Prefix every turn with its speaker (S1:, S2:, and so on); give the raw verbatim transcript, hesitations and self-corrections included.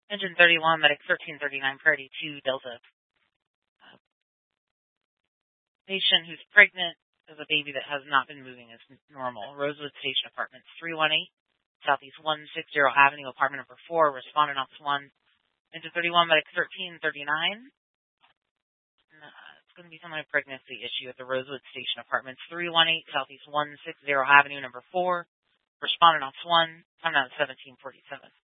S1: Engine thirty-one, Medic thirteen thirty-nine, Priority two, Delta. Uh, patient who's pregnant has a baby that has not been moving as normal. Rosewood Station Apartments, three one eight, Southeast one sixty Avenue, apartment number four, respondent ops one. Engine thirty-one, Medic thirteen thirty-nine. Uh, it's going to be some kind of pregnancy issue at the Rosewood Station Apartments, three one eight, Southeast one sixty Avenue, number four. Respondent ops one, I'm not seventeen forty-seven.